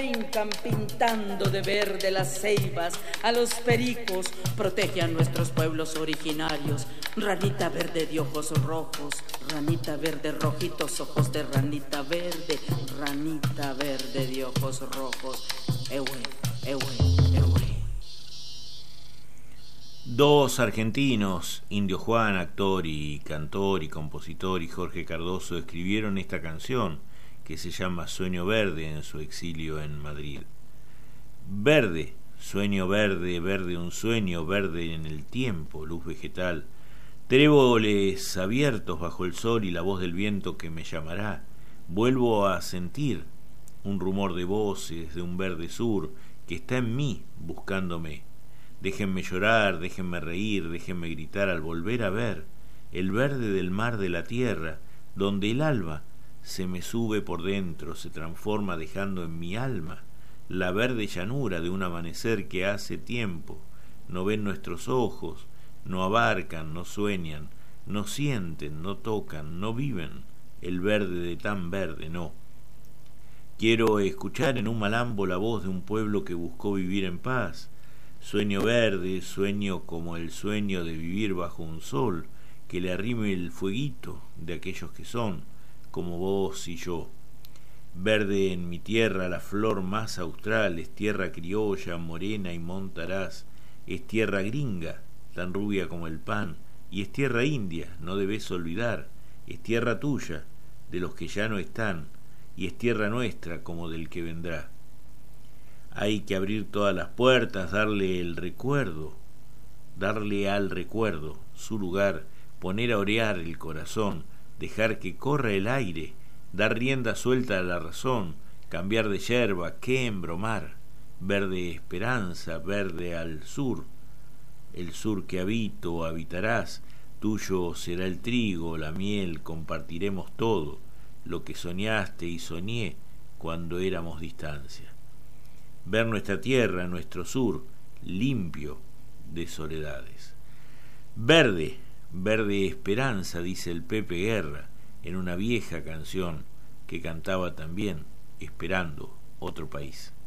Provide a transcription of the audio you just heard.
Brincan pintando de verde las ceibas, a los pericos protege a nuestros pueblos originarios. Ranita verde de ojos rojos, ranita verde rojitos, ojos de ranita verde de ojos rojos. Ewe, ewe, ewe. Dos argentinos, Indio Juan, actor y cantor y compositor, y Jorge Cardoso, escribieron esta canción que se llama Sueño Verde en su exilio en Madrid. Verde, sueño verde, verde un sueño, verde en el tiempo, luz vegetal, tréboles abiertos bajo el sol y la voz del viento que me llamará. Vuelvo a sentir un rumor de voces de un verde sur que está en mí buscándome. Déjenme llorar, déjenme reír, déjenme gritar al volver a ver el verde del mar de la tierra, donde el alba se me sube por dentro, se transforma dejando en mi alma la verde llanura de un amanecer que hace tiempo no ven nuestros ojos, no abarcan, no sueñan, no sienten, no tocan, no viven el verde de tan verde, no. Quiero escuchar en un malambo la voz de un pueblo que buscó vivir en paz. Sueño verde, sueño como el sueño de vivir bajo un sol que le arrime el fueguito de aquellos que son como vos y yo. Verde en mi tierra, la flor más austral, es tierra criolla, morena y montaraz, es tierra gringa, tan rubia como el pan, y es tierra india, no debes olvidar, es tierra tuya, de los que ya no están, y es tierra nuestra como del que vendrá. Hay que abrir todas las puertas, darle al recuerdo su lugar, poner a orear el corazón, dejar que corra el aire, dar rienda suelta a la razón, cambiar de yerba, qué embromar, verde esperanza, verde al sur, el sur que habito, habitarás, tuyo será el trigo, la miel, compartiremos todo, lo que soñaste y soñé cuando éramos distancia. Ver nuestra tierra, nuestro sur, limpio de soledades. Verde, verde esperanza, dice el Pepe Guerra en una vieja canción que cantaba también esperando otro país.